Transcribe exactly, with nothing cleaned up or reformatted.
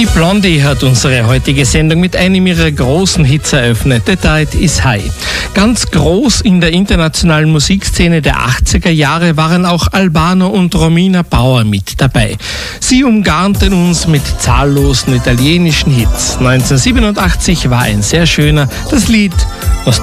Blondie hat unsere heutige Sendung mit einem ihrer großen Hits eröffnet, The Tide is High. Ganz groß in der internationalen Musikszene der achtziger Jahre waren auch Albano und Romina Power mit dabei. Sie umgarnten uns mit zahllosen italienischen Hits. neunzehnhundertsiebenundachtzig war ein sehr schöner, das Lied